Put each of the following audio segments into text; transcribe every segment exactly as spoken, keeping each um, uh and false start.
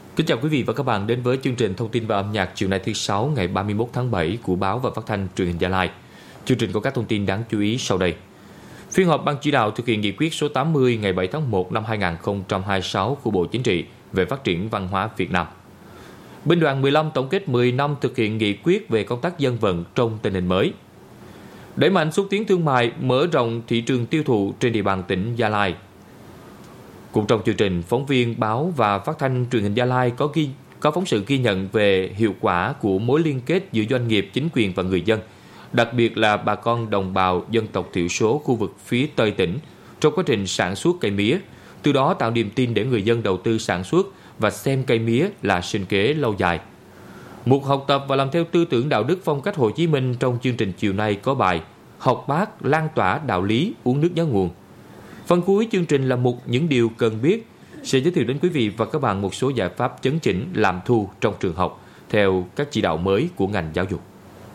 Kính chào quý vị và các bạn đến với chương trình thông tin và âm nhạc chiều nay thứ sáu ngày ba mươi mốt tháng bảy của báo và phát thanh truyền hình Gia Lai. Chương trình có các thông tin đáng chú ý sau đây. Phiên họp Ban chỉ đạo thực hiện nghị quyết số tám mươi ngày bảy tháng một năm hai nghìn không trăm hai mươi sáu của Bộ Chính trị về phát triển văn hóa Việt Nam. Binh đoàn mười lăm tổng kết mười năm thực hiện nghị quyết về công tác dân vận trong tình hình mới. Đẩy mạnh xúc tiến thương mại, mở rộng thị trường tiêu thụ trên địa bàn tỉnh Gia Lai. Cũng trong chương trình, phóng viên báo và phát thanh truyền hình Gia Lai có ghi có phóng sự ghi nhận về hiệu quả của mối liên kết giữa doanh nghiệp, chính quyền và người dân, đặc biệt là bà con đồng bào dân tộc thiểu số khu vực phía Tây tỉnh trong quá trình sản xuất cây mía, từ đó tạo niềm tin để người dân đầu tư sản xuất và xem cây mía là sinh kế lâu dài. Mục học tập và làm theo tư tưởng đạo đức phong cách Hồ Chí Minh trong chương trình chiều nay có bài Học Bác lan tỏa đạo lý uống nước nhớ nguồn. Phần cuối chương trình là mục những điều cần biết, sẽ giới thiệu đến quý vị và các bạn một số giải pháp chấn chỉnh làm thu trong trường học theo các chỉ đạo mới của ngành giáo dục.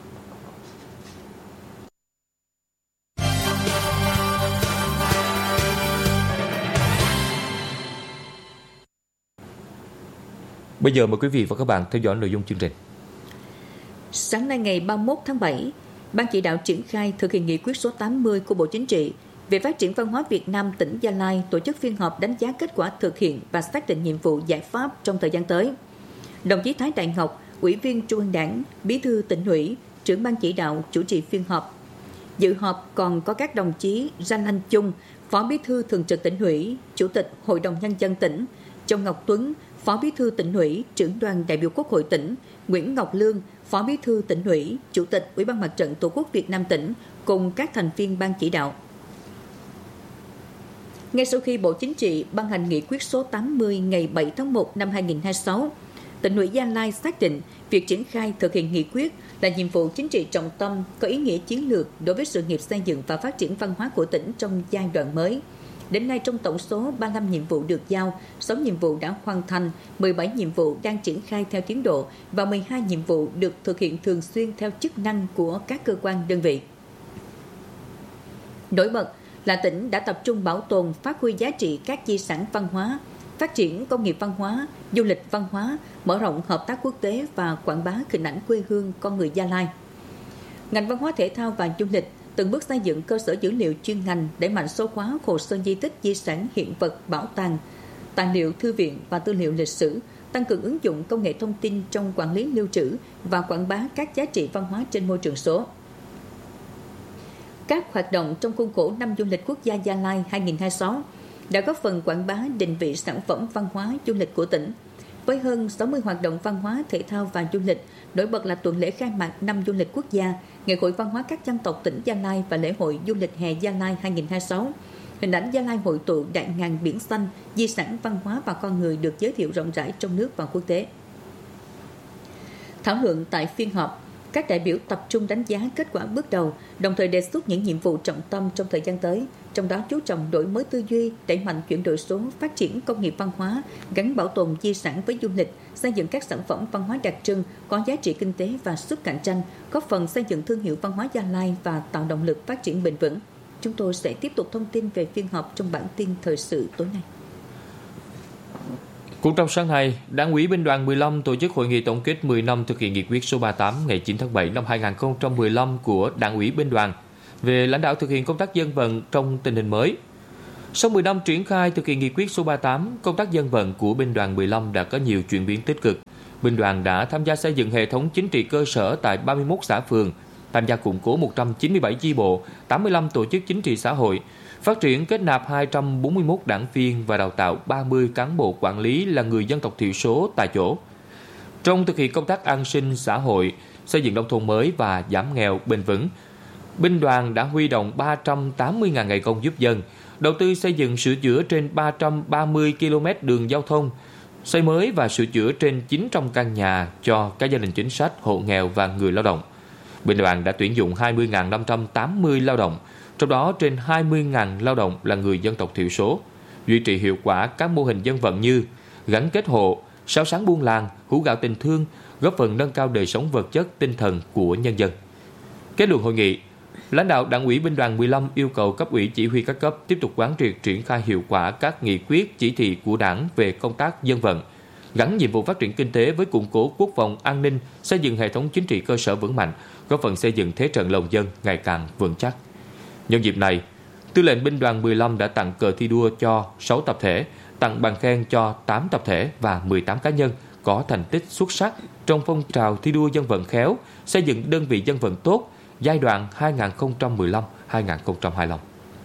Bây giờ mời quý vị và các bạn theo dõi nội dung chương trình. Sáng nay ngày ba mươi mốt tháng bảy, Ban chỉ đạo triển khai thực hiện nghị quyết số tám mươi của Bộ Chính trị về phát triển văn hóa Việt Nam tỉnh Gia Lai tổ chức phiên họp đánh giá kết quả thực hiện và xác định nhiệm vụ giải pháp trong thời gian tới. Đồng chí Thái Đại Ngọc, Ủy viên Trung ương Đảng, Bí thư Tỉnh ủy, trưởng ban chỉ đạo chủ trì phiên họp. Dự họp còn có các đồng chí Danh Anh Chung, Phó Bí thư Thường trực Tỉnh ủy, Chủ tịch Hội đồng Nhân dân tỉnh, Châu Ngọc Tuấn, Phó Bí thư Tỉnh ủy, trưởng đoàn đại biểu Quốc hội tỉnh, Nguyễn Ngọc Lương, Phó Bí thư Tỉnh ủy, Chủ tịch Ủy ban Mặt trận Tổ quốc Việt Nam tỉnh cùng các thành viên ban chỉ đạo. Ngay sau khi Bộ Chính trị ban hành nghị quyết số tám mươi ngày bảy tháng một năm hai nghìn không trăm hai mươi sáu, Tỉnh ủy Gia Lai xác định việc triển khai thực hiện nghị quyết là nhiệm vụ chính trị trọng tâm có ý nghĩa chiến lược đối với sự nghiệp xây dựng và phát triển văn hóa của tỉnh trong giai đoạn mới. Đến nay, trong tổng số ba mươi lăm nhiệm vụ được giao, sáu nhiệm vụ đã hoàn thành, mười bảy nhiệm vụ đang triển khai theo tiến độ và mười hai nhiệm vụ được thực hiện thường xuyên theo chức năng của các cơ quan đơn vị. Nổi bật là tỉnh đã tập trung bảo tồn, phát huy giá trị các di sản văn hóa, phát triển công nghiệp văn hóa, du lịch văn hóa, mở rộng hợp tác quốc tế và quảng bá hình ảnh quê hương con người Gia Lai. Ngành văn hóa thể thao và du lịch từng bước xây dựng cơ sở dữ liệu chuyên ngành, đẩy mạnh số hóa hồ sơ di tích, di sản, hiện vật, bảo tàng, tài liệu thư viện và tư liệu lịch sử, tăng cường ứng dụng công nghệ thông tin trong quản lý lưu trữ và quảng bá các giá trị văn hóa trên môi trường số. Các hoạt động trong khuôn khổ năm du lịch quốc gia Gia Lai hai nghìn không trăm hai mươi sáu đã góp phần quảng bá định vị sản phẩm văn hóa du lịch của tỉnh. Với hơn sáu mươi hoạt động văn hóa, thể thao và du lịch, nổi bật là tuần lễ khai mạc năm du lịch quốc gia, Ngày hội văn hóa các dân tộc tỉnh Gia Lai và lễ hội du lịch hè Gia Lai hai nghìn không trăm hai mươi sáu. Hình ảnh Gia Lai hội tụ đại ngàn biển xanh, di sản văn hóa và con người được giới thiệu rộng rãi trong nước và quốc tế. Thảo luận tại phiên họp, các đại biểu tập trung đánh giá kết quả bước đầu, đồng thời đề xuất những nhiệm vụ trọng tâm trong thời gian tới, trong đó chú trọng đổi mới tư duy, đẩy mạnh chuyển đổi số, phát triển công nghiệp văn hóa, gắn bảo tồn di sản với du lịch, xây dựng các sản phẩm văn hóa đặc trưng có giá trị kinh tế và sức cạnh tranh, góp phần xây dựng thương hiệu văn hóa Gia Lai và tạo động lực phát triển bền vững. Chúng tôi sẽ tiếp tục thông tin về phiên họp trong bản tin thời sự tối nay. Cũng trong sáng nay, Đảng ủy Binh đoàn mười lăm tổ chức hội nghị tổng kết mười năm thực hiện nghị quyết số ba mươi tám ngày chín tháng bảy năm hai nghìn không trăm mười lăm của Đảng ủy Binh đoàn về lãnh đạo thực hiện công tác dân vận trong tình hình mới. Sau mười năm triển khai thực hiện nghị quyết số ba mươi tám, công tác dân vận của Binh đoàn mười lăm đã có nhiều chuyển biến tích cực. Binh đoàn đã tham gia xây dựng hệ thống chính trị cơ sở tại ba mươi mốt xã phường, tham gia củng cố một trăm chín mươi bảy chi bộ, tám mươi lăm tổ chức chính trị xã hội, phát triển kết nạp hai trăm bốn mươi mốt đảng viên và đào tạo ba mươi cán bộ quản lý là người dân tộc thiểu số tại chỗ. Trong thực hiện công tác an sinh xã hội, xây dựng nông thôn mới và giảm nghèo bền vững, Binh đoàn đã huy động ba trăm tám mươi nghìn ngày công giúp dân, đầu tư xây dựng sửa chữa trên ba trăm ba mươi ki lô mét đường giao thông, xây mới và sửa chữa trên chín trăm căn nhà cho các gia đình chính sách, hộ nghèo và người lao động. Binh đoàn đã tuyển dụng hai mươi nghìn năm trăm tám mươi lao động, trong đó trên hai mươi nghìn lao động là người dân tộc thiểu số, duy trì hiệu quả các mô hình dân vận như gắn kết hộ, sáu sáng buôn làng, hũ gạo tình thương, góp phần nâng cao đời sống vật chất, tinh thần của nhân dân. Kết luận hội nghị, lãnh đạo Đảng ủy Binh đoàn mười lăm yêu cầu cấp ủy chỉ huy các cấp tiếp tục quán triệt triển khai hiệu quả các nghị quyết, chỉ thị của Đảng về công tác dân vận, gắn nhiệm vụ phát triển kinh tế với củng cố quốc phòng an ninh, xây dựng hệ thống chính trị cơ sở vững mạnh, góp phần xây dựng thế trận lòng dân ngày càng vững chắc. Nhân dịp này, Tư lệnh Binh đoàn mười lăm đã tặng cờ thi đua cho sáu tập thể, tặng bằng khen cho tám tập thể và mười tám cá nhân có thành tích xuất sắc trong phong trào thi đua dân vận khéo, xây dựng đơn vị dân vận tốt giai đoạn hai nghìn không trăm mười lăm đến hai nghìn không trăm hai mươi lăm.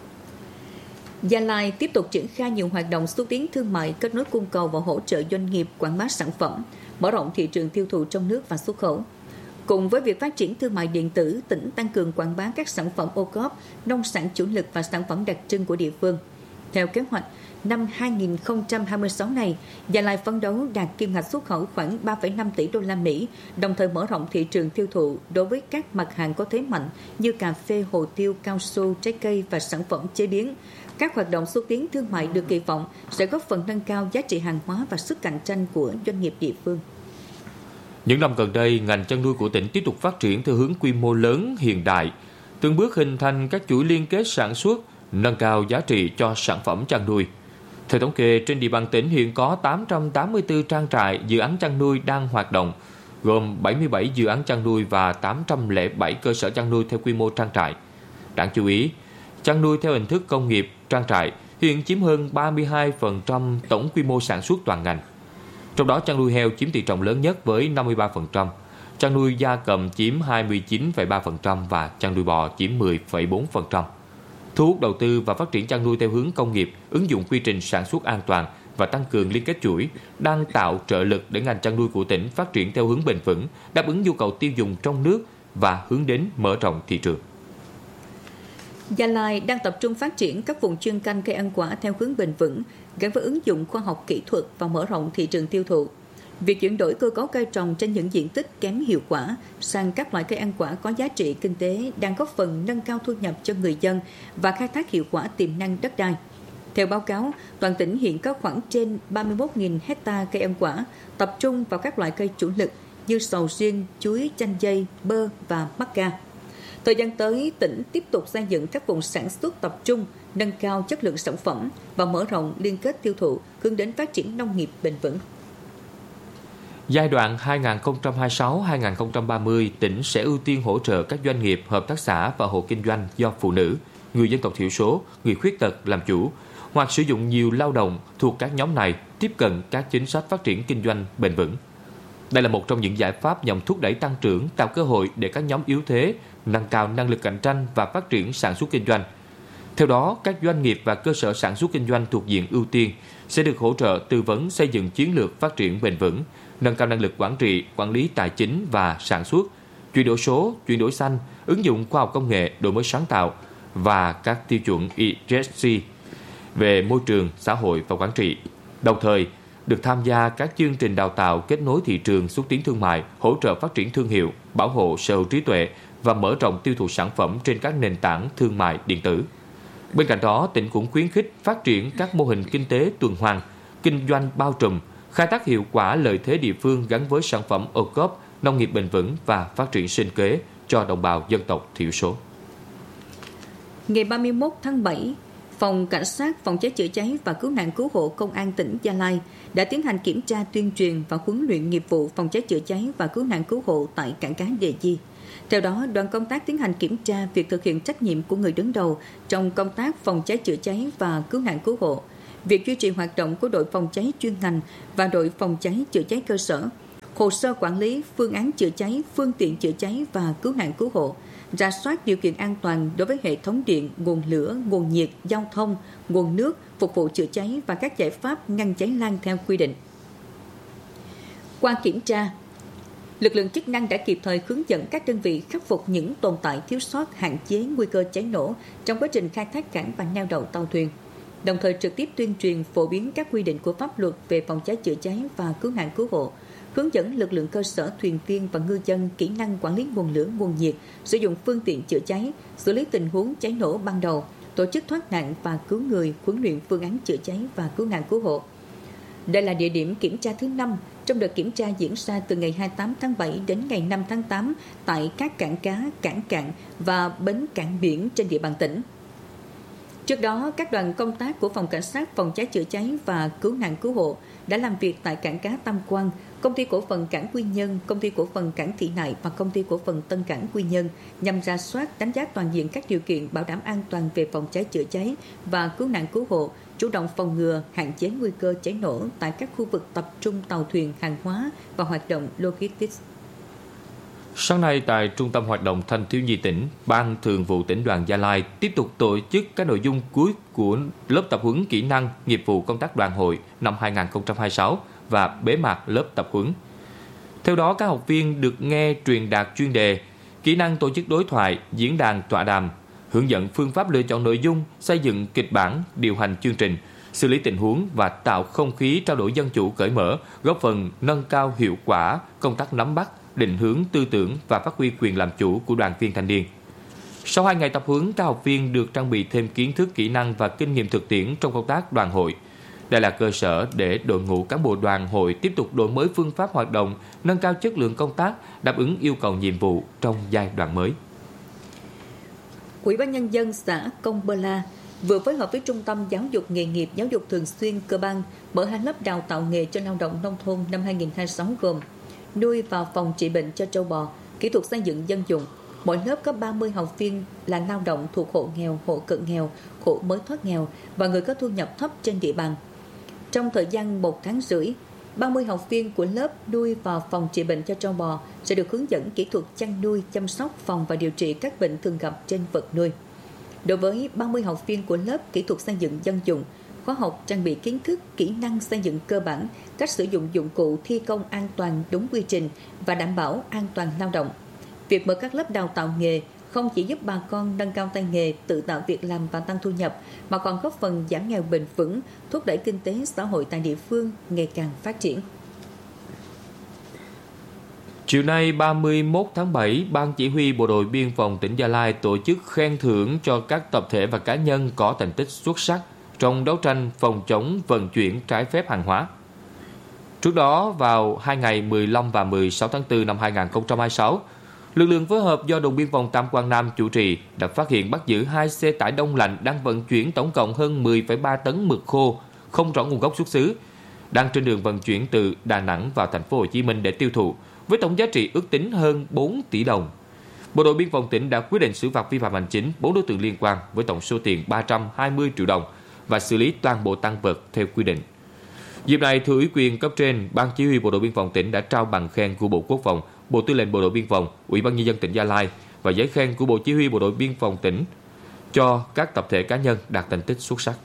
Gia Lai tiếp tục triển khai nhiều hoạt động xúc tiến thương mại, kết nối cung cầu và hỗ trợ doanh nghiệp quảng bá sản phẩm, mở rộng thị trường tiêu thụ trong nước và xuất khẩu. Cùng với việc phát triển thương mại điện tử, tỉnh tăng cường quảng bá các sản phẩm ô cốp, nông sản chủ lực và sản phẩm đặc trưng của địa phương. Theo kế hoạch, năm hai nghìn không trăm hai mươi sáu này, Gia Lai phấn đấu đạt kim ngạch xuất khẩu khoảng ba phẩy năm tỷ đô la Mỹ, đồng thời mở rộng thị trường tiêu thụ đối với các mặt hàng có thế mạnh như cà phê, hồ tiêu, cao su, trái cây và sản phẩm chế biến. Các hoạt động xúc tiến thương mại được kỳ vọng sẽ góp phần nâng cao giá trị hàng hóa và sức cạnh tranh của doanh nghiệp địa phương. Những năm gần đây, ngành chăn nuôi của tỉnh tiếp tục phát triển theo hướng quy mô lớn, hiện đại, từng bước hình thành các chuỗi liên kết sản xuất, nâng cao giá trị cho sản phẩm chăn nuôi. Theo thống kê, trên địa bàn tỉnh hiện có tám trăm tám mươi tư trang trại dự án chăn nuôi đang hoạt động, gồm bảy mươi bảy dự án chăn nuôi và tám trăm lẻ bảy cơ sở chăn nuôi theo quy mô trang trại. Đáng chú ý, chăn nuôi theo hình thức công nghiệp trang trại hiện chiếm hơn ba mươi hai phần trăm tổng quy mô sản xuất toàn ngành. Trong đó chăn nuôi heo chiếm tỷ trọng lớn nhất với năm mươi ba phần trăm, chăn nuôi gia cầm chiếm hai mươi chín phẩy ba phần trăm và chăn nuôi bò chiếm mười phẩy bốn phần trăm. Thu hút đầu tư và phát triển chăn nuôi theo hướng công nghiệp, ứng dụng quy trình sản xuất an toàn và tăng cường liên kết chuỗi đang tạo trợ lực để ngành chăn nuôi của tỉnh phát triển theo hướng bền vững, đáp ứng nhu cầu tiêu dùng trong nước và hướng đến mở rộng thị trường. Gia Lai đang tập trung phát triển các vùng chuyên canh cây ăn quả theo hướng bền vững, gắn với ứng dụng khoa học kỹ thuật và mở rộng thị trường tiêu thụ. Việc chuyển đổi cơ cấu cây trồng trên những diện tích kém hiệu quả sang các loại cây ăn quả có giá trị kinh tế đang góp phần nâng cao thu nhập cho người dân và khai thác hiệu quả tiềm năng đất đai. Theo báo cáo, toàn tỉnh hiện có khoảng trên ba mươi mốt nghìn hectare cây ăn quả, tập trung vào các loại cây chủ lực như sầu riêng, chuối, chanh dây, bơ và mắc ca. Thời gian tới, tỉnh tiếp tục xây dựng các vùng sản xuất tập trung, nâng cao chất lượng sản phẩm và mở rộng liên kết tiêu thụ, hướng đến phát triển nông nghiệp bền vững. Giai đoạn hai nghìn không trăm hai mươi sáu đến hai nghìn không trăm ba mươi, tỉnh sẽ ưu tiên hỗ trợ các doanh nghiệp, hợp tác xã và hộ kinh doanh do phụ nữ, người dân tộc thiểu số, người khuyết tật làm chủ, hoặc sử dụng nhiều lao động thuộc các nhóm này tiếp cận các chính sách phát triển kinh doanh bền vững. Đây là một trong những giải pháp nhằm thúc đẩy tăng trưởng, tạo cơ hội để các nhóm yếu thế nâng cao năng lực cạnh tranh và phát triển sản xuất kinh doanh. Theo đó, các doanh nghiệp và cơ sở sản xuất kinh doanh thuộc diện ưu tiên sẽ được hỗ trợ tư vấn xây dựng chiến lược phát triển bền vững, nâng cao năng lực quản trị, quản lý tài chính và sản xuất, chuyển đổi số, chuyển đổi xanh, ứng dụng khoa học công nghệ, đổi mới sáng tạo và các tiêu chuẩn E S G về môi trường, xã hội và quản trị. Đồng thời, được tham gia các chương trình đào tạo kết nối thị trường, xúc tiến thương mại, hỗ trợ phát triển thương hiệu, bảo hộ sở hữu trí tuệ và mở rộng tiêu thụ sản phẩm trên các nền tảng thương mại điện tử. Bên cạnh đó, tỉnh cũng khuyến khích phát triển các mô hình kinh tế tuần hoàn, kinh doanh bao trùm, khai thác hiệu quả lợi thế địa phương gắn với sản phẩm ô cốp, nông nghiệp bền vững và phát triển sinh kế cho đồng bào dân tộc thiểu số. Ngày ba mươi mốt tháng bảy, Phòng Cảnh sát Phòng cháy chữa cháy và Cứu nạn Cứu hộ Công an tỉnh Gia Lai đã tiến hành kiểm tra tuyên truyền và huấn luyện nghiệp vụ phòng cháy chữa cháy và cứu nạn cứu hộ tại cảng cá Đề Di. Theo đó, đoàn công tác tiến hành kiểm tra việc thực hiện trách nhiệm của người đứng đầu trong công tác phòng cháy chữa cháy và cứu nạn cứu hộ, việc duy trì hoạt động của đội phòng cháy chuyên ngành và đội phòng cháy chữa cháy cơ sở, hồ sơ quản lý, phương án chữa cháy, phương tiện chữa cháy và cứu nạn cứu hộ, rà soát điều kiện an toàn đối với hệ thống điện, nguồn lửa, nguồn nhiệt, giao thông, nguồn nước phục vụ chữa cháy và các giải pháp ngăn cháy lan theo quy định. Qua kiểm tra, lực lượng chức năng đã kịp thời hướng dẫn các đơn vị khắc phục những tồn tại thiếu sót, hạn chế nguy cơ cháy nổ trong quá trình khai thác cảng và neo đậu tàu thuyền, đồng thời trực tiếp tuyên truyền phổ biến các quy định của pháp luật về phòng cháy chữa cháy và cứu nạn cứu hộ, hướng dẫn lực lượng cơ sở, thuyền viên và ngư dân kỹ năng quản lý nguồn lửa, nguồn nhiệt, sử dụng phương tiện chữa cháy, xử lý tình huống cháy nổ ban đầu, tổ chức thoát nạn và cứu người, huấn luyện phương án chữa cháy và cứu nạn cứu hộ. Đây là địa điểm kiểm tra thứ năm trong đợt kiểm tra diễn ra từ ngày hai mươi tám tháng bảy đến ngày năm tháng tám tại các cảng cá, cảng cạn và bến cảng biển trên địa bàn tỉnh. Trước đó, các đoàn công tác của Phòng Cảnh sát Phòng cháy chữa cháy và Cứu nạn Cứu hộ đã làm việc tại cảng cá Tam Quan, Công ty cổ phần Cảng Quy Nhơn, Công ty cổ phần Cảng Thị Nại và Công ty cổ phần Tân Cảng Quy Nhơn nhằm rà soát, đánh giá toàn diện các điều kiện bảo đảm an toàn về phòng cháy chữa cháy và cứu nạn cứu hộ, chủ động phòng ngừa, hạn chế nguy cơ cháy nổ tại các khu vực tập trung tàu thuyền, hàng hóa và hoạt động logistics. Sáng nay tại Trung tâm Hoạt động Thanh thiếu nhi tỉnh, Ban Thường vụ Tỉnh đoàn Gia Lai tiếp tục tổ chức các nội dung cuối của lớp tập huấn kỹ năng nghiệp vụ công tác đoàn hội năm hai không hai sáu và bế mạc lớp tập huấn. Theo đó, các học viên được nghe truyền đạt chuyên đề, kỹ năng tổ chức đối thoại, diễn đàn tọa đàm, hướng dẫn phương pháp lựa chọn nội dung, xây dựng kịch bản, điều hành chương trình, xử lý tình huống và tạo không khí trao đổi dân chủ cởi mở, góp phần nâng cao hiệu quả công tác nắm bắt, định hướng tư tưởng và phát huy quyền làm chủ của đoàn viên thanh niên. Sau hai ngày tập huấn, các học viên được trang bị thêm kiến thức, kỹ năng và kinh nghiệm thực tiễn trong công tác đoàn hội. Đây là cơ sở để đội ngũ cán bộ đoàn hội tiếp tục đổi mới phương pháp hoạt động, nâng cao chất lượng công tác, đáp ứng yêu cầu nhiệm vụ trong giai đoạn mới. Ủy ban Nhân dân xã Công Bơ La vừa phối hợp với Trung tâm Giáo dục Nghề nghiệp Giáo dục Thường xuyên Cơ Bang mở hai lớp đào tạo nghề cho lao động nông thôn năm hai không hai sáu gồm nuôi và phòng trị bệnh cho trâu bò, kỹ thuật xây dựng dân dụng. Mỗi lớp có ba mươi học viên là lao động thuộc hộ nghèo, hộ cận nghèo, hộ mới thoát nghèo và người có thu nhập thấp trên địa bàn. Trong thời gian một tháng rưỡi, ba mươi học viên của lớp nuôi và phòng trị bệnh cho trâu bò sẽ được hướng dẫn kỹ thuật chăn nuôi, chăm sóc, phòng và điều trị các bệnh thường gặp trên vật nuôi. Đối với ba mươi học viên của lớp kỹ thuật xây dựng dân dụng, khóa học trang bị kiến thức, kỹ năng xây dựng cơ bản, cách sử dụng dụng cụ thi công an toàn đúng quy trình và đảm bảo an toàn lao động. Việc mở các lớp đào tạo nghề không chỉ giúp bà con nâng cao tay nghề, tự tạo việc làm và tăng thu nhập, mà còn góp phần giảm nghèo bền vững, thúc đẩy kinh tế xã hội tại địa phương ngày càng phát triển. Chiều nay ba mươi mốt tháng bảy, Ban Chỉ huy Bộ đội Biên phòng tỉnh Gia Lai tổ chức khen thưởng cho các tập thể và cá nhân có thành tích xuất sắc trong đấu tranh phòng chống vận chuyển trái phép hàng hóa. Trước đó, vào hai ngày mười lăm và mười sáu tháng tư năm hai không hai sáu, lực lượng phối hợp do đồn biên phòng Tam Quan Nam chủ trì đã phát hiện bắt giữ hai xe tải đông lạnh đang vận chuyển tổng cộng hơn mười phẩy ba tấn mực khô không rõ nguồn gốc xuất xứ, đang trên đường vận chuyển từ Đà Nẵng vào thành phố Hồ Chí Minh để tiêu thụ, với tổng giá trị ước tính hơn bốn tỷ đồng. Bộ đội biên phòng tỉnh đã quyết định xử phạt vi phạm hành chính bốn đối tượng liên quan với tổng số tiền ba trăm hai mươi triệu đồng và xử lý toàn bộ tang vật theo quy định. Dịp này, thừa ủy quyền cấp trên, Ban Chỉ huy Bộ đội Biên phòng tỉnh đã trao bằng khen của Bộ Quốc phòng, Bộ Tư lệnh Bộ đội Biên phòng, Ủy ban Nhân dân tỉnh Gia Lai và giấy khen của Bộ Chỉ huy Bộ đội Biên phòng tỉnh cho các tập thể cá nhân đạt thành tích xuất sắc.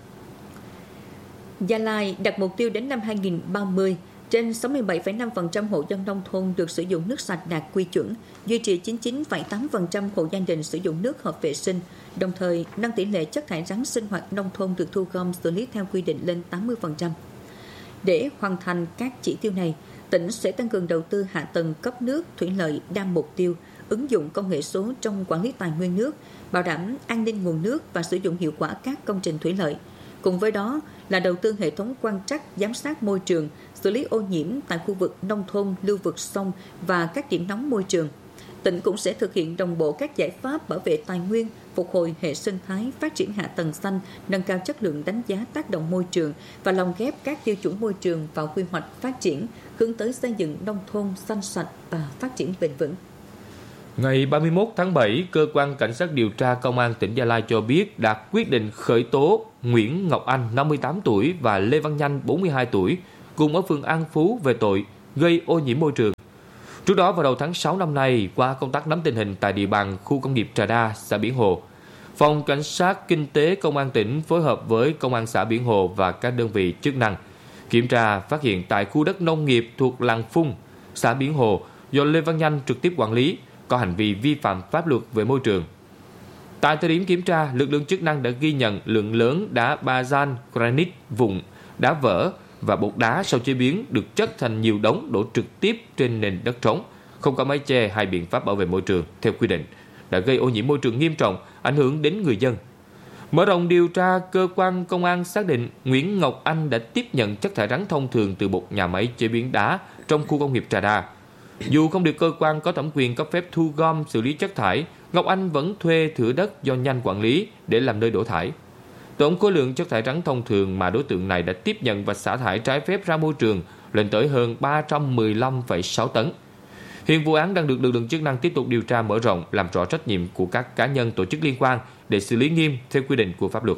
Gia Lai đặt mục tiêu đến năm hai không ba mươi, trên sáu mươi bảy phẩy năm phần trăm hộ dân nông thôn được sử dụng nước sạch đạt quy chuẩn, duy trì chín mươi chín phẩy tám phần trăm hộ gia đình sử dụng nước hợp vệ sinh, đồng thời nâng tỷ lệ chất thải rắn sinh hoạt nông thôn được thu gom xử lý theo quy định lên tám mươi phần trăm. Để hoàn thành các chỉ tiêu này, tỉnh sẽ tăng cường đầu tư hạ tầng cấp nước, thủy lợi đa mục tiêu, ứng dụng công nghệ số trong quản lý tài nguyên nước, bảo đảm an ninh nguồn nước và sử dụng hiệu quả các công trình thủy lợi. Cùng với đó là đầu tư hệ thống quan trắc, giám sát môi trường, xử lý ô nhiễm tại khu vực nông thôn, lưu vực sông và các điểm nóng môi trường. Tỉnh cũng sẽ thực hiện đồng bộ các giải pháp bảo vệ tài nguyên, phục hồi hệ sinh thái, phát triển hạ tầng xanh, nâng cao chất lượng đánh giá tác động môi trường và lồng ghép các tiêu chuẩn môi trường vào quy hoạch phát triển, hướng tới xây dựng nông thôn xanh sạch và phát triển bền vững. Ngày ba mươi mốt tháng bảy, Cơ quan Cảnh sát điều tra Công an tỉnh Gia Lai cho biết đã quyết định khởi tố Nguyễn Ngọc Anh, năm mươi tám tuổi và Lê Văn Nhanh, bốn mươi hai tuổi, cùng ở phường An Phú về tội gây ô nhiễm môi trường. Trước đó, vào đầu tháng sáu năm nay, qua công tác nắm tình hình tại địa bàn khu công nghiệp Trà Đa, xã Biển Hồ, Phòng Cảnh sát Kinh tế Công an tỉnh phối hợp với Công an xã Biển Hồ và các đơn vị chức năng kiểm tra phát hiện tại khu đất nông nghiệp thuộc làng Phung, xã Biển Hồ do Lê Văn Nhanh trực tiếp quản lý, có hành vi vi phạm pháp luật về môi trường. Tại thời điểm kiểm tra, lực lượng chức năng đã ghi nhận lượng lớn đá bazan, granite, vụn, đá vỡ và bột đá sau chế biến được chất thành nhiều đống đổ trực tiếp trên nền đất trống, không có mái che hay biện pháp bảo vệ môi trường theo quy định, đã gây ô nhiễm môi trường nghiêm trọng, ảnh hưởng đến người dân. Mở rộng điều tra, cơ quan công an xác định Nguyễn Ngọc Anh đã tiếp nhận chất thải rắn thông thường từ một nhà máy chế biến đá trong khu công nghiệp Trà Đa. Dù không được cơ quan có thẩm quyền cấp phép thu gom xử lý chất thải, Ngọc Anh vẫn thuê thửa đất do Nhanh quản lý để làm nơi đổ thải. Tổng khối lượng chất thải rắn thông thường mà đối tượng này đã tiếp nhận và xả thải trái phép ra môi trường lên tới hơn ba trăm mười lăm phẩy sáu tấn. Hiện vụ án đang được lực lượng chức năng tiếp tục điều tra mở rộng, làm rõ trách nhiệm của các cá nhân tổ chức liên quan để xử lý nghiêm theo quy định của pháp luật.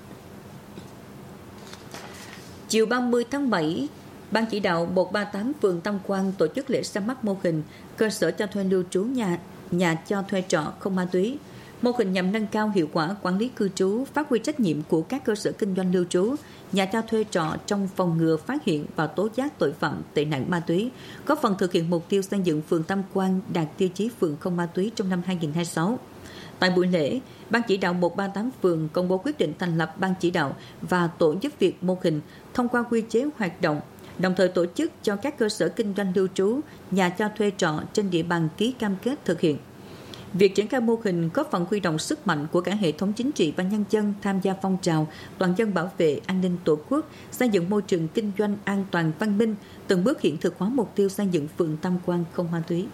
Chiều ba mươi tháng bảy, Ban chỉ đạo một ba tám phường Tam Quan tổ chức lễ ra mắt mô hình cơ sở cho thuê lưu trú nhà nhà cho thuê trọ không ma túy. Mô hình nhằm nâng cao hiệu quả quản lý cư trú, phát huy trách nhiệm của các cơ sở kinh doanh lưu trú, nhà cho thuê trọ trong phòng ngừa, phát hiện và tố giác tội phạm tệ nạn ma túy, góp phần thực hiện mục tiêu xây dựng phường Tam Quan đạt tiêu chí phường không ma túy trong năm hai không hai sáu. Tại buổi lễ, Ban chỉ đạo một ba tám phường công bố quyết định thành lập Ban chỉ đạo và tổ giúp việc mô hình thông qua quy chế hoạt động, đồng thời tổ chức cho các cơ sở kinh doanh lưu trú, nhà cho thuê trọ trên địa bàn ký cam kết thực hiện. Việc triển khai mô hình góp phần huy động sức mạnh của cả hệ thống chính trị và nhân dân tham gia phong trào toàn dân bảo vệ an ninh Tổ quốc, xây dựng môi trường kinh doanh an toàn văn minh, từng bước hiện thực hóa mục tiêu xây dựng phường Tam Quan không ma túy.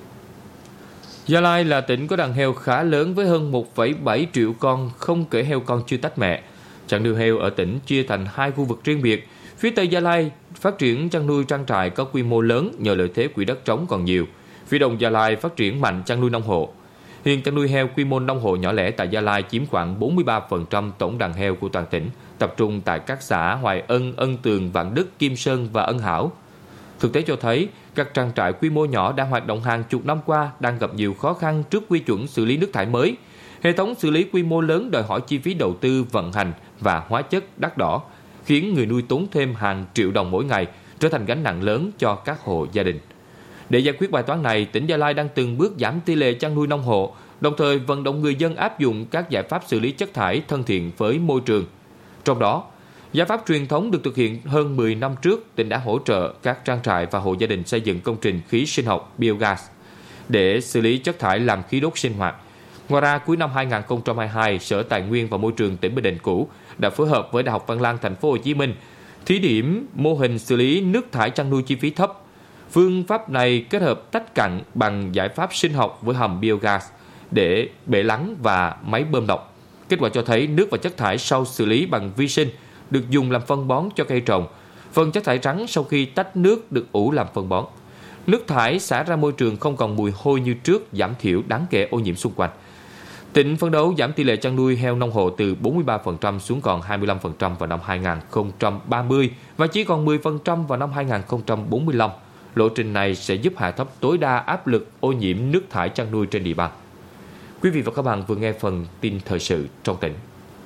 Gia Lai là tỉnh có đàn heo khá lớn với hơn một phẩy bảy triệu con, không kể heo con chưa tách mẹ. Chăn nuôi heo ở tỉnh chia thành hai khu vực riêng biệt. Phía Tây Gia Lai phát triển chăn nuôi trang trại có quy mô lớn nhờ lợi thế quỹ đất trống còn nhiều. Phía Đông Gia Lai phát triển mạnh chăn nuôi nông hộ. Hiện chăn nuôi heo quy mô nông hộ nhỏ lẻ tại Gia Lai chiếm khoảng bốn mươi ba phần trăm tổng đàn heo của toàn tỉnh, tập trung tại các xã Hoài Ân, Ân Tường, Vạn Đức, Kim Sơn và Ân Hảo. Thực tế cho thấy, các trang trại quy mô nhỏ đã hoạt động hàng chục năm qua đang gặp nhiều khó khăn trước quy chuẩn xử lý nước thải mới. Hệ thống xử lý quy mô lớn đòi hỏi chi phí đầu tư, vận hành và hóa chất đắt đỏ, khiến người nuôi tốn thêm hàng triệu đồng mỗi ngày, trở thành gánh nặng lớn cho các hộ gia đình. Để giải quyết bài toán này, tỉnh Gia Lai đang từng bước giảm tỷ lệ chăn nuôi nông hộ, đồng thời vận động người dân áp dụng các giải pháp xử lý chất thải thân thiện với môi trường. Trong đó, giải pháp truyền thống được thực hiện hơn mười năm trước, tỉnh đã hỗ trợ các trang trại và hộ gia đình xây dựng công trình khí sinh học biogas để xử lý chất thải làm khí đốt sinh hoạt. Ngoài ra, cuối năm hai không hai hai, Sở Tài nguyên và Môi trường tỉnh Bình Định cũ đã phối hợp với Đại học Văn Lang Thành phố Hồ Chí Minh thí điểm mô hình xử lý nước thải chăn nuôi chi phí thấp. Phương pháp này kết hợp tách cặn bằng giải pháp sinh học với hầm biogas để bể lắng và máy bơm độc. Kết quả cho thấy nước và chất thải sau xử lý bằng vi sinh được dùng làm phân bón cho cây trồng. Phần chất thải rắn sau khi tách nước được ủ làm phân bón. Nước thải xả ra môi trường không còn mùi hôi như trước, giảm thiểu đáng kể ô nhiễm xung quanh. Tỉnh phấn đấu giảm tỷ lệ chăn nuôi heo nông hộ từ bốn mươi ba phần trăm xuống còn hai mươi lăm phần trăm vào năm hai không ba mươi và chỉ còn mười phần trăm vào năm hai không bốn lăm. Lộ trình này sẽ giúp hạ thấp tối đa áp lực ô nhiễm nước thải chăn nuôi trên địa bàn. Quý vị và các bạn vừa nghe phần tin thời sự trong tỉnh.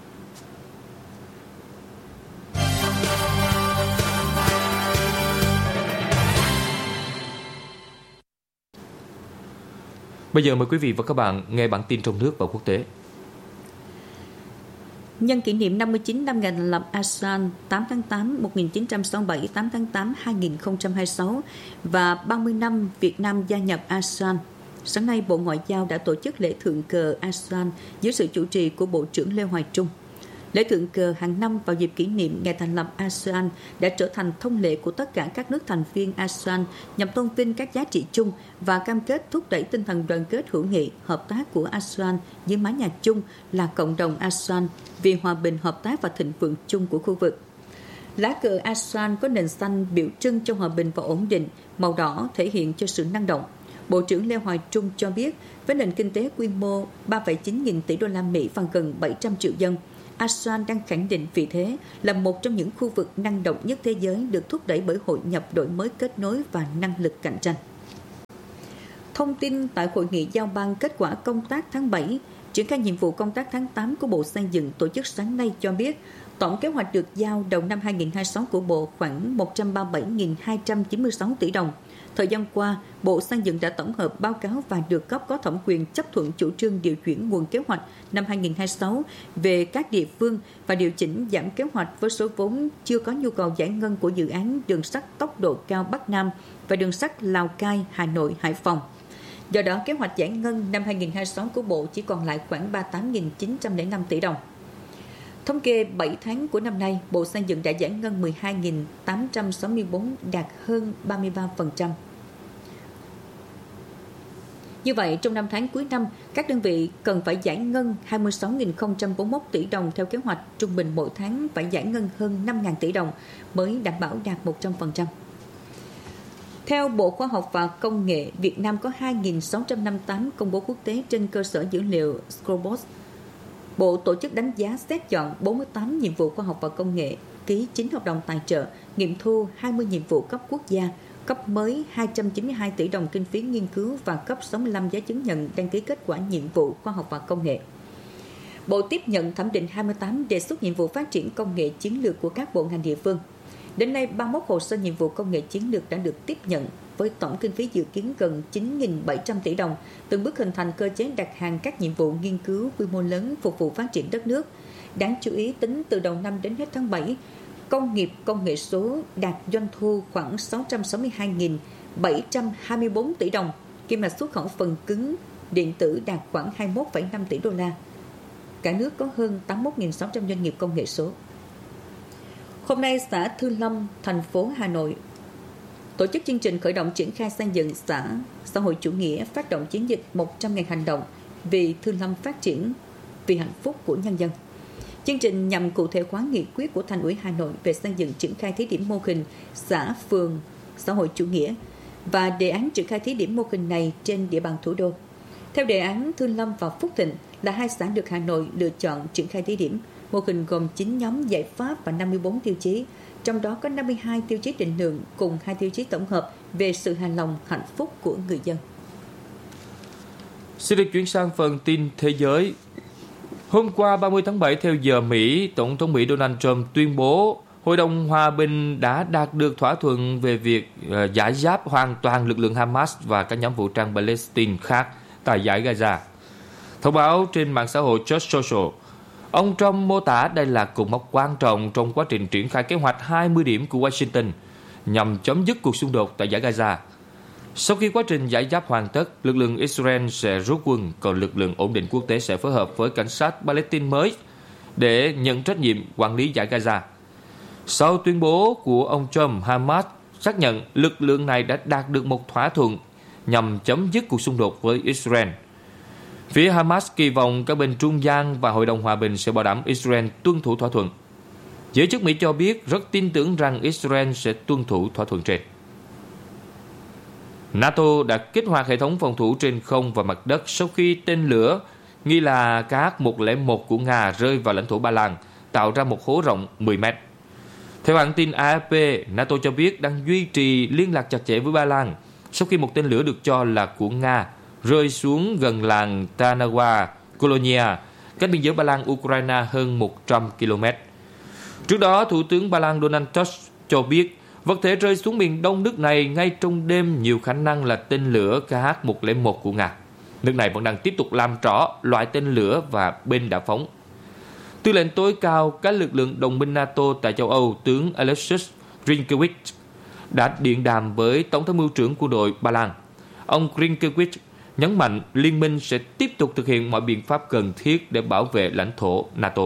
Bây giờ mời quý vị và các bạn nghe bản tin trong nước và quốc tế. Nhân kỷ niệm năm mươi chín năm ngày thành lập a sê an tám tháng tám một nghìn chín trăm sáu mươi bảy, tám tháng tám hai nghìn không trăm hai mươi sáu và ba mươi năm Việt Nam gia nhập a sê an, sáng nay Bộ Ngoại giao đã tổ chức lễ thượng cờ a sê an dưới sự chủ trì của Bộ trưởng Lê Hoài Trung. Lễ thượng cờ hàng năm vào dịp kỷ niệm ngày thành lập a sê an đã trở thành thông lệ của tất cả các nước thành viên a sê an nhằm tôn vinh các giá trị chung và cam kết thúc đẩy tinh thần đoàn kết hữu nghị, hợp tác của a sê an dưới mái nhà chung là cộng đồng a sê an vì hòa bình, hợp tác và thịnh vượng chung của khu vực. Lá cờ a sê an có nền xanh biểu trưng cho hòa bình và ổn định, màu đỏ thể hiện cho sự năng động. Bộ trưởng Lê Hoài Trung cho biết, với nền kinh tế quy mô ba phẩy chín nghìn tỷ đô la Mỹ và gần bảy trăm triệu dân, a sê an đang khẳng định vị thế là một trong những khu vực năng động nhất thế giới, được thúc đẩy bởi hội nhập, đổi mới, kết nối và năng lực cạnh tranh. Thông tin tại hội nghị giao ban kết quả công tác tháng bảy, triển khai nhiệm vụ công tác tháng tám của Bộ Xây dựng tổ chức sáng nay cho biết, tổng kế hoạch được giao đầu năm hai nghìn không trăm hai mươi sáu của Bộ khoảng một trăm ba mươi bảy nghìn hai trăm chín mươi sáu tỷ đồng. Thời gian qua, Bộ Xây dựng đã tổng hợp báo cáo và được cấp có thẩm quyền chấp thuận chủ trương điều chuyển nguồn kế hoạch năm hai nghìn không trăm hai mươi sáu về các địa phương và điều chỉnh giảm kế hoạch với số vốn chưa có nhu cầu giải ngân của dự án đường sắt tốc độ cao Bắc Nam và đường sắt Lào Cai, Hà Nội, Hải Phòng. Do đó, kế hoạch giải ngân năm hai nghìn không trăm hai mươi sáu của Bộ chỉ còn lại khoảng ba mươi tám nghìn chín trăm lẻ năm tỷ đồng. Thống kê bảy tháng của năm nay, Bộ Xây dựng đã giải ngân mười hai nghìn tám trăm sáu mươi bốn, đạt hơn ba mươi ba phần trăm. Như vậy, trong năm tháng cuối năm, các đơn vị cần phải giải ngân hai mươi sáu nghìn không trăm bốn mươi mốt tỷ đồng theo kế hoạch, trung bình mỗi tháng phải giải ngân hơn năm nghìn tỷ đồng mới đảm bảo đạt một trăm phần trăm. Theo Bộ Khoa học và Công nghệ, Việt Nam có hai nghìn sáu trăm năm mươi tám công bố quốc tế trên cơ sở dữ liệu Scopus. Bộ tổ chức đánh giá xét chọn bốn mươi tám nhiệm vụ khoa học và công nghệ, ký chín hợp đồng tài trợ, nghiệm thu hai mươi nhiệm vụ cấp quốc gia, cấp mới hai trăm chín mươi hai tỷ đồng kinh phí nghiên cứu và cấp sáu mươi lăm giấy chứng nhận đăng ký kết quả nhiệm vụ khoa học và công nghệ. Bộ tiếp nhận thẩm định hai mươi tám đề xuất nhiệm vụ phát triển công nghệ chiến lược của các bộ ngành địa phương. Đến nay, ba mươi mốt hồ sơ nhiệm vụ công nghệ chiến lược đã được tiếp nhận với tổng kinh phí dự kiến gần chín nghìn bảy trăm tỷ đồng, từng bước hình thành cơ chế đặt hàng các nhiệm vụ nghiên cứu quy mô lớn phục vụ phát triển đất nước. Đáng chú ý, tính từ đầu năm đến hết tháng bảy, công nghiệp công nghệ số đạt doanh thu khoảng sáu trăm sáu mươi hai nghìn bảy trăm hai mươi tư tỷ đồng, kim ngạch xuất khẩu phần cứng điện tử đạt khoảng hai mươi mốt phẩy năm tỷ đô la. Cả nước có hơn tám mươi mốt nghìn sáu trăm doanh nghiệp công nghệ số. Hôm nay, xã Thư Lâm, thành phố Hà Nội tổ chức chương trình khởi động triển khai xây dựng xã xã hội chủ nghĩa, phát động chiến dịch một trăm ngày hành động vì Thư Lâm phát triển, vì hạnh phúc của nhân dân. Chương trình nhằm cụ thể hóa nghị quyết của Thành ủy Hà Nội về xây dựng triển khai thí điểm mô hình xã phường xã hội chủ nghĩa và đề án triển khai thí điểm mô hình này trên địa bàn thủ đô. Theo đề án, Thư Lâm và Phúc Thịnh là hai xã được Hà Nội lựa chọn triển khai thí điểm. Mô hình gồm chín nhóm giải pháp và năm mươi tư tiêu chí, trong đó có năm mươi hai tiêu chí định lượng cùng hai tiêu chí tổng hợp về sự hài lòng, hạnh phúc của người dân. Xin được chuyển sang phần tin thế giới. Hôm qua ba mươi tháng bảy theo giờ Mỹ, Tổng thống Mỹ Donald Trump tuyên bố Hội đồng Hòa bình đã đạt được thỏa thuận về việc uh, giải giáp hoàn toàn lực lượng Hamas và các nhóm vũ trang Palestine khác tại dải Gaza. Thông báo trên mạng xã hội Truth Social, ông Trump mô tả đây là cột mốc quan trọng trong quá trình triển khai kế hoạch hai mươi điểm của Washington nhằm chấm dứt cuộc xung đột tại dải Gaza. Sau khi quá trình giải giáp hoàn tất, lực lượng Israel sẽ rút quân, còn lực lượng ổn định quốc tế sẽ phối hợp với cảnh sát Palestine mới để nhận trách nhiệm quản lý dải Gaza. Sau tuyên bố của ông Trump, Hamas xác nhận lực lượng này đã đạt được một thỏa thuận nhằm chấm dứt cuộc xung đột với Israel. Phía Hamas kỳ vọng các bên trung gian và Hội đồng Hòa bình sẽ bảo đảm Israel tuân thủ thỏa thuận. Giới chức Mỹ cho biết rất tin tưởng rằng Israel sẽ tuân thủ thỏa thuận trên. NATO đã kích hoạt hệ thống phòng thủ trên không và mặt đất sau khi tên lửa nghi là K H một không một của Nga rơi vào lãnh thổ Ba Lan, tạo ra một hố rộng mười mét. Theo hãng tin A F P, NATO cho biết đang duy trì liên lạc chặt chẽ với Ba Lan sau khi một tên lửa được cho là của Nga rơi xuống gần làng Trnava Kolonia, cách biên giới Ba Lan-Ukraine hơn một trăm ki lô mét. Trước đó, Thủ tướng Ba Lan Donald Tusk cho biết vật thể rơi xuống miền đông nước này ngay trong đêm nhiều khả năng là tên lửa K H một không một của Nga. Nước này vẫn đang tiếp tục làm rõ loại tên lửa và bên đã phóng. Tư lệnh tối cao các lực lượng đồng minh NATO tại châu Âu, tướng Alexis Grinkiewicz đã điện đàm với Tổng tham mưu trưởng quân đội Ba Lan. Ông Grinkiewicz nhấn mạnh liên minh sẽ tiếp tục thực hiện mọi biện pháp cần thiết để bảo vệ lãnh thổ NATO.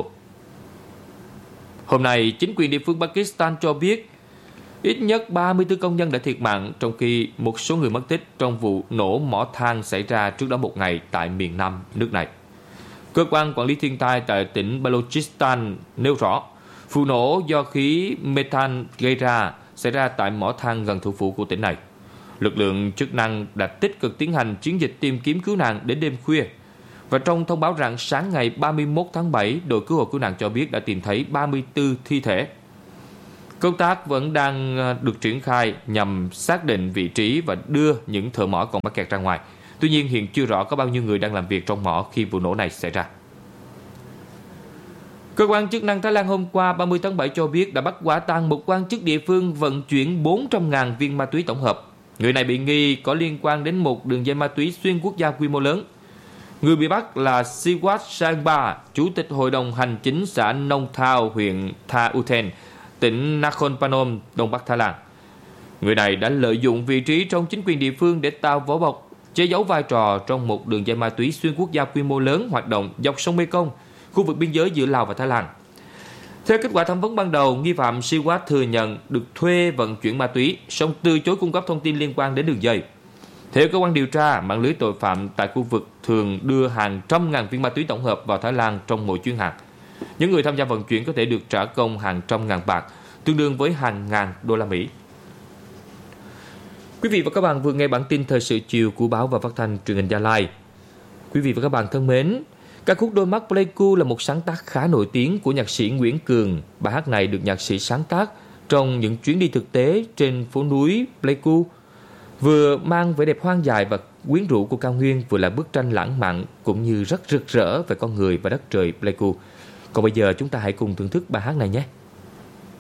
Hôm nay, chính quyền địa phương Pakistan cho biết ít nhất ba mươi tư công nhân đã thiệt mạng, trong khi một số người mất tích trong vụ nổ mỏ than xảy ra trước đó một ngày tại miền nam nước này. Cơ quan quản lý thiên tai tại tỉnh Balochistan nêu rõ, vụ nổ do khí methane gây ra xảy ra tại mỏ than gần thủ phủ của tỉnh này. Lực lượng chức năng đã tích cực tiến hành chiến dịch tìm kiếm cứu nạn đến đêm khuya. Và trong thông báo rằng sáng ngày ba mươi mốt tháng bảy, đội cứu hộ cứu nạn cho biết đã tìm thấy ba mươi tư thi thể. Công tác vẫn đang được triển khai nhằm xác định vị trí và đưa những thợ mỏ còn mắc kẹt ra ngoài. Tuy nhiên, hiện chưa rõ có bao nhiêu người đang làm việc trong mỏ khi vụ nổ này xảy ra. Cơ quan chức năng Thái Lan hôm qua ba mươi tháng bảy cho biết đã bắt quả tang một quan chức địa phương vận chuyển bốn trăm nghìn viên ma túy tổng hợp. Người này bị nghi có liên quan đến một đường dây ma túy xuyên quốc gia quy mô lớn. Người bị bắt là Siwat Sangba, chủ tịch hội đồng hành chính xã Nong Thao, huyện Tha Uten, tỉnh Nakhon Phanom, đông bắc Thái Lan. Người này đã lợi dụng vị trí trong chính quyền địa phương để tạo vỏ bọc, che giấu vai trò trong một đường dây ma túy xuyên quốc gia quy mô lớn hoạt động dọc sông Mekong, khu vực biên giới giữa Lào và Thái Lan. Theo kết quả thẩm vấn ban đầu, nghi phạm Siwat thừa nhận được thuê vận chuyển ma túy, song từ chối cung cấp thông tin liên quan đến đường dây. Theo cơ quan điều tra, mạng lưới tội phạm tại khu vực thường đưa hàng trăm ngàn viên ma túy tổng hợp vào Thái Lan trong mỗi chuyến hàng. Những người tham gia vận chuyển có thể được trả công hàng trăm ngàn bạc, tương đương với hàng ngàn đô la Mỹ. Quý vị và các bạn vừa nghe bản tin thời sự chiều của Báo và Phát thanh Truyền hình Gia Lai. Quý vị và các bạn thân mến, ca khúc Đôi mắt Pleiku là một sáng tác khá nổi tiếng của nhạc sĩ Nguyễn Cường. Bài hát này được nhạc sĩ sáng tác trong những chuyến đi thực tế trên phố núi Pleiku, vừa mang vẻ đẹp hoang dại và quyến rũ của cao nguyên, vừa là bức tranh lãng mạn cũng như rất rực rỡ về con người và đất trời Pleiku. Còn bây giờ chúng ta hãy cùng thưởng thức bài hát này nhé.